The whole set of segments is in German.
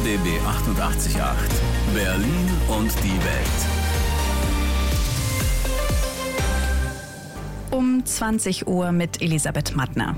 RBB 88.8 Berlin und die Welt. Um 20 Uhr mit Elisabeth Mattner.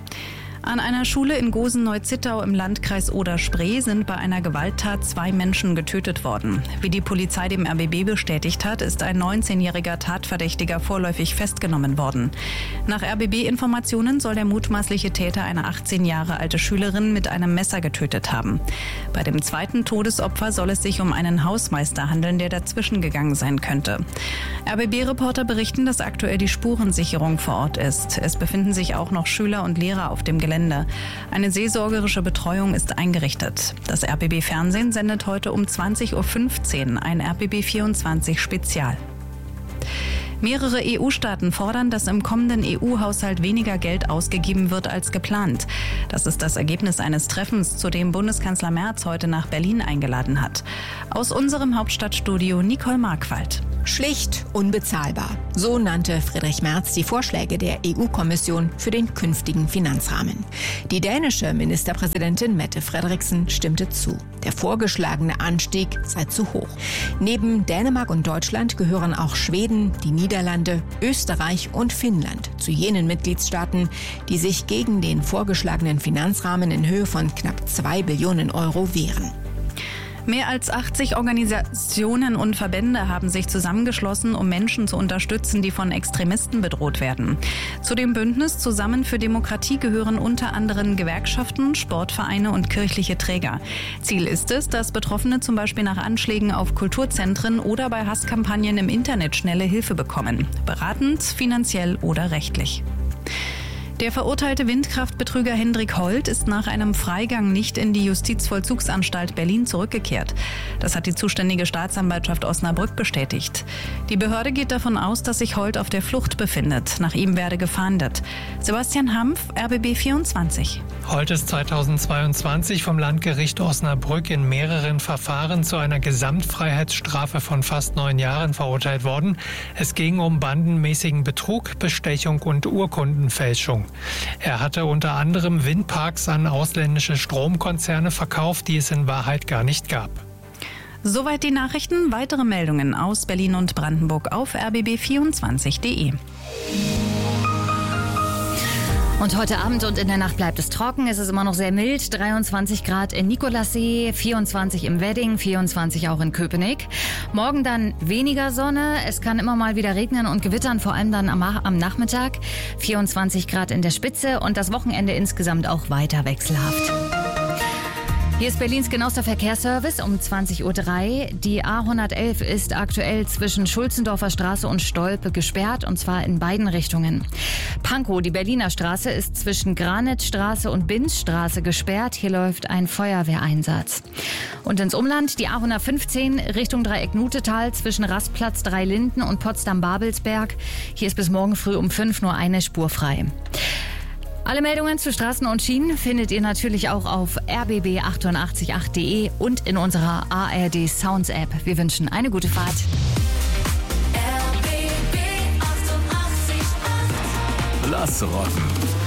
An einer Schule in Gosen-Neuzittau im Landkreis Oder-Spree sind bei einer Gewalttat 2 Menschen getötet worden. Wie die Polizei dem RBB bestätigt hat, ist ein 19-jähriger Tatverdächtiger vorläufig festgenommen worden. Nach RBB-Informationen soll der mutmaßliche Täter eine 18 Jahre alte Schülerin mit einem Messer getötet haben. Bei dem zweiten Todesopfer soll es sich um einen Hausmeister handeln, der dazwischen gegangen sein könnte. RBB-Reporter berichten, dass aktuell die Spurensicherung vor Ort ist. Es befinden sich auch noch Schüler und Lehrer auf dem Gelände. Eine seelsorgerische Betreuung ist eingerichtet. Das RBB-Fernsehen sendet heute um 20.15 Uhr ein RBB24 Spezial. Mehrere EU-Staaten fordern, dass im kommenden EU-Haushalt weniger Geld ausgegeben wird als geplant. Das ist das Ergebnis eines Treffens, zu dem Bundeskanzler Merz heute nach Berlin eingeladen hat. Aus unserem Hauptstadtstudio Nicole Markwald. Schlicht unbezahlbar. So nannte Friedrich Merz die Vorschläge der EU-Kommission für den künftigen Finanzrahmen. Die dänische Ministerpräsidentin Mette Frederiksen stimmte zu. Der vorgeschlagene Anstieg sei zu hoch. Neben Dänemark und Deutschland gehören auch Schweden, die Niederlande, Österreich und Finnland zu jenen Mitgliedstaaten, die sich gegen den vorgeschlagenen Finanzrahmen in Höhe von knapp 2 Billionen Euro wehren. Mehr als 80 Organisationen und Verbände haben sich zusammengeschlossen, um Menschen zu unterstützen, die von Extremisten bedroht werden. Zu dem Bündnis Zusammen für Demokratie gehören unter anderem Gewerkschaften, Sportvereine und kirchliche Träger. Ziel ist es, dass Betroffene zum Beispiel nach Anschlägen auf Kulturzentren oder bei Hasskampagnen im Internet schnelle Hilfe bekommen. Beratend, finanziell oder rechtlich. Der verurteilte Windkraftbetrüger Hendrik Holt ist nach einem Freigang nicht in die Justizvollzugsanstalt Berlin zurückgekehrt. Das hat die zuständige Staatsanwaltschaft Osnabrück bestätigt. Die Behörde geht davon aus, dass sich Holt auf der Flucht befindet. Nach ihm werde gefahndet. Sebastian Hampf, RBB 24. Holt ist 2022 vom Landgericht Osnabrück in mehreren Verfahren zu einer Gesamtfreiheitsstrafe von fast 9 Jahren verurteilt worden. Es ging um bandenmäßigen Betrug, Bestechung und Urkundenfälschung. Er hatte unter anderem Windparks an ausländische Stromkonzerne verkauft, die es in Wahrheit gar nicht gab. Soweit die Nachrichten. Weitere Meldungen aus Berlin und Brandenburg auf rbb24.de. Und heute Abend und in der Nacht bleibt es trocken. Es ist immer noch sehr mild. 23 Grad in Nikolassee, 24 im Wedding, 24 auch in Köpenick. Morgen dann weniger Sonne. Es kann immer mal wieder regnen und gewittern, vor allem dann am Nachmittag. 24 Grad in der Spitze und das Wochenende insgesamt auch weiter wechselhaft. Hier ist Berlins genauester Verkehrsservice um 20.03 Uhr. Die A111 ist aktuell zwischen Schulzendorfer Straße und Stolpe gesperrt, und zwar in beiden Richtungen. Pankow, die Berliner Straße, ist zwischen Granitstraße und Binzstraße gesperrt. Hier läuft ein Feuerwehreinsatz. Und ins Umland die A115 Richtung Dreieck Nutetal zwischen Rastplatz 3 Linden und Potsdam-Babelsberg. Hier ist bis morgen früh um 5 nur eine Spur frei. Alle Meldungen zu Straßen und Schienen findet ihr natürlich auch auf rbb888.de und in unserer ARD Sounds App. Wir wünschen eine gute Fahrt. RBB 88.8 Lass rocken.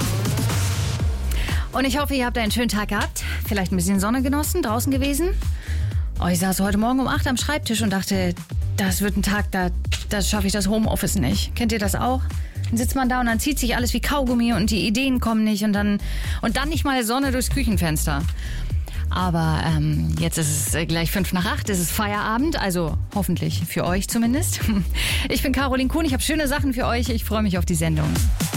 Und ich hoffe, ihr habt einen schönen Tag gehabt. Vielleicht ein bisschen Sonne genossen, draußen gewesen. Oh, ich saß heute Morgen um 8 am Schreibtisch und dachte, das wird ein Tag, da schaffe ich das Homeoffice nicht. Kennt ihr das auch? Dann sitzt man da und dann zieht sich alles wie Kaugummi und die Ideen kommen nicht und dann nicht mal Sonne durchs Küchenfenster. Aber jetzt ist es gleich 7:55, es ist Feierabend, also hoffentlich für euch zumindest. Ich bin Caroline Kuhn, ich habe schöne Sachen für euch, ich freue mich auf die Sendung.